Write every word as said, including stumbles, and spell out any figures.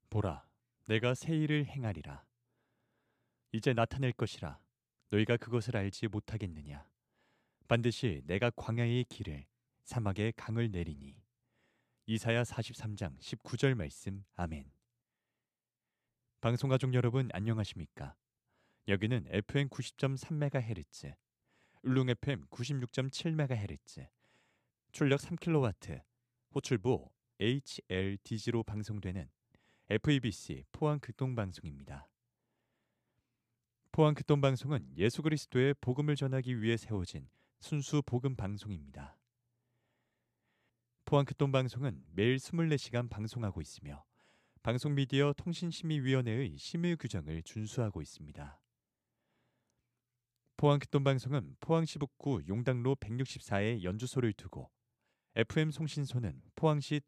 보라, 내가 새 일을 행하리라. 이제 나타낼 것이라. 너희가 그것을 알지 못하겠느냐. 반드시 내가 광야의 길을, 사막의 강을 내리니. 이사야 사십삼 장 십구 절 말씀. 아멘. 방송가족 여러분 안녕하십니까? 여기는 에프엠 구십 점 삼 메가헤르츠, 울릉 에프엠 구십육 점 칠 메가헤르츠, 출력 삼 킬로와트, 호출부 에이치엘디지로 방송되는 에프이비씨 포항극동방송입니다. 포항극동방송은 예수 그리스도의 복음을 전하기 위해 세워진 순수 복음 방송입니다. 포항극동방송은 매일 이십사 시간 방송하고 있으며 방송미디어 통신심의위원회의 심의 규정을 준수하고 있습니다. 포항극동방송은 포항시 북구 용당로 백육십사에 연주소를 두고 에프엠 송신소는 포항시